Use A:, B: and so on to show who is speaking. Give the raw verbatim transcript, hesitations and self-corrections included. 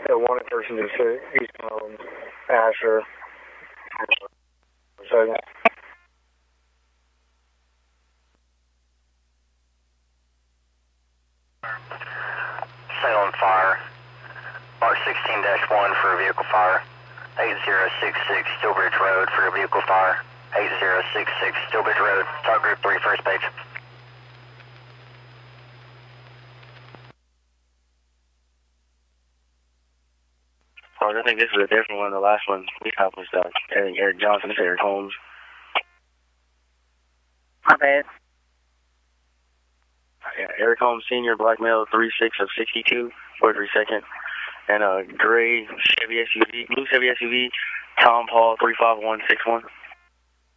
A: The one person just hit East Home, Asher. Second.
B: Salem Fire. Mark sixteen dash one for a vehicle fire. eight zero six six Stillbridge Road for a vehicle fire. eight zero six six Stillbridge Road. Talk group three, first page.
C: Oh, I think this is a different one. The last one we have was uh, Eric, Eric Johnson. This is Eric Holmes.
D: My bad.
C: Yeah, Eric Holmes Senior, black male, three six of sixty-two, forty-three second. And a gray Chevy S U V, blue Chevy S U V, Tom Paul, three five one six one.